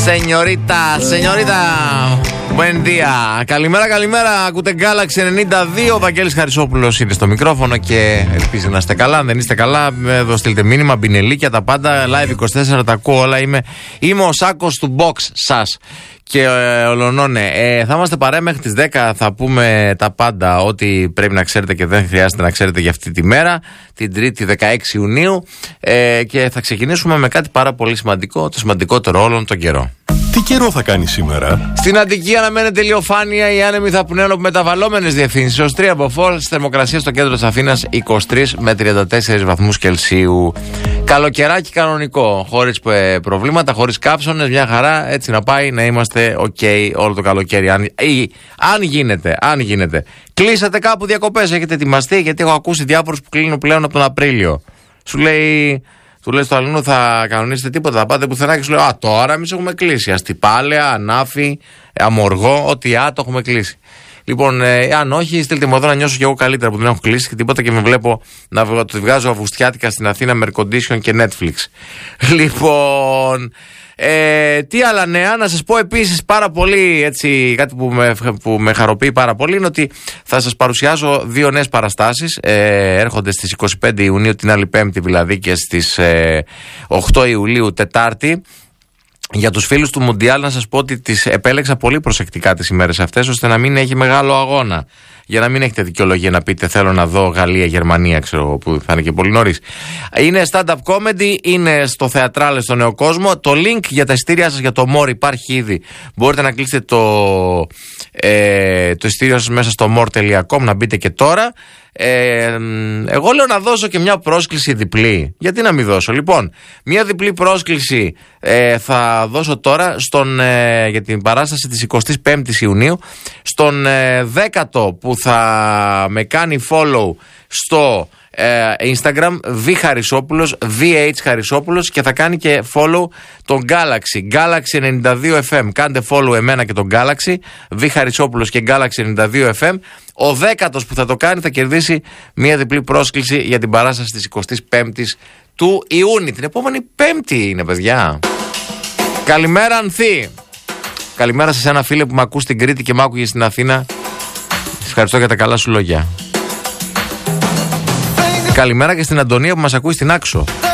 Σενιωρίτα, buen día. Καλημέρα. Ακούτε Galaxy 92. Ο Βαγγέλης Χαρισόπουλος είναι στο μικρόφωνο και ελπίζει να είστε καλά. Αν δεν είστε καλά, εδώ στείλτε μήνυμα, μπινελίκια, τα πάντα. Live 24, τα ακούω όλα. Είμαι ο Σάκος του box σας. Και ολονώνε, θα είμαστε παρέα μέχρι τις 10. Θα πούμε τα πάντα, ό,τι πρέπει να ξέρετε και δεν χρειάζεται να ξέρετε για αυτή τη μέρα, την 3η 16 Ιουνίου. Και θα ξεκινήσουμε με κάτι πάρα πολύ σημαντικό, το σημαντικότερο όλων τον καιρό. Τι καιρό θα κάνει σήμερα? Στην Αττική αναμένεται ηλιοφάνεια, οι άνεμοι θα πνέουν από μεταβαλλόμενες διευθύνσεις ως 3 από φόρ, θερμοκρασία στο κέντρο της Αθήνας 23 με 34 βαθμούς Κελσίου. Καλοκαιράκι κανονικό, χωρίς προβλήματα, χωρίς καύσονες, μια χαρά, έτσι να πάει, να είμαστε ok όλο το καλοκαίρι. Αν γίνεται. Κλείσατε κάπου διακοπές, έχετε ετοιμαστεί? Γιατί έχω ακούσει διάφορους που κλείνουν πλέον από τον Απρίλιο. Του λέει στο αλλού, θα κανονίσετε τίποτα, θα πάτε πουθενά? Και σου λέω, τώρα εμείς έχουμε κλείσει. Αστυπάλαια, Ανάφη, Αμοργό, ό,τι το έχουμε κλείσει. Λοιπόν, αν όχι, στείλτε μου εδώ να νιώσω κι εγώ καλύτερα που δεν έχω κλείσει και τίποτα και με βλέπω να το βγάζω αυγουστιάτικα στην Αθήνα με air condition και Netflix. Λοιπόν, τι άλλα νέα, να σας πω επίσης πάρα πολύ, έτσι, κάτι που με χαροποιεί πάρα πολύ είναι ότι θα σας παρουσιάσω 2 νέες παραστάσεις. Έρχονται στις 25 Ιουνίου, την άλλη Πέμπτη δηλαδή, και στις 8 Ιουλίου, Τετάρτη. Για τους φίλους του Μουντιάλ να σας πω ότι τις επέλεξα πολύ προσεκτικά τις ημέρες αυτές, ώστε να μην έχει μεγάλο αγώνα. Για να μην έχετε δικαιολογία να πείτε θέλω να δω Γαλλία-Γερμανία, ξέρω, που θα είναι και πολύ νωρίς. Είναι stand-up comedy, είναι στο Θεατράλε στο Νέο Κόσμο. Το link για τα ειστήρια σας για το More υπάρχει ήδη. Μπορείτε να κλείσετε το ειστήριο σας μέσα στο more.com, να μπείτε και τώρα. Εγώ λέω να δώσω και μια πρόσκληση διπλή. Γιατί να μην δώσω? Λοιπόν, μια διπλή πρόσκληση θα δώσω τώρα για την παράσταση της 25ης Ιουνίου στον 10ο που θα με κάνει follow στο Instagram, Χαρισόπουλος, VH Χαρισόπουλος, και θα κάνει και follow τον Galaxy 92 FM. Κάντε follow εμένα και τον Galaxy, Χαρισόπουλος και Galaxy 92 FM. Ο 10ος που θα το κάνει θα κερδίσει μια διπλή πρόσκληση για την παράσταση της 25ης του Ιούνιου. Την επόμενη Πέμπτη είναι, παιδιά. Καλημέρα, Ανθή. Καλημέρα σε ένα φίλε που με ακούς στην Κρήτη και με άκουγε στην Αθήνα. Σας ευχαριστώ για τα καλά σου λόγια. Καλημέρα και στην Αντωνία που μας ακούει στην Άξο.